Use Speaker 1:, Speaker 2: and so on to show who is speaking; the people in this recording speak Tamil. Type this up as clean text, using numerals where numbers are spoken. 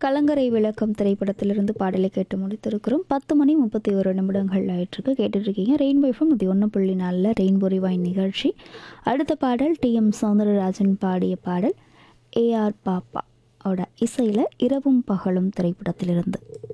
Speaker 1: கலங்கரை விளக்கம் திரைப்படத்திலிருந்து பாடலை கேட்டு முடித்திருக்கிறோம். 10 மணி 31 நிமிடங்கள் ஆயிட்டிருக்கு. கேட்டுட்ருக்கீங்க ரெயின்போ எஃப்எம் 101.4 ரெயின்போ ரிவைன் நிகழ்ச்சி. அடுத்த பாடல் டிஎம் சௌந்தரராஜன் பாடிய பாடல் ஏஆர் பாப்பா ஓட இசையில் இரவும் பகலும் திரைப்படத்திலிருந்து.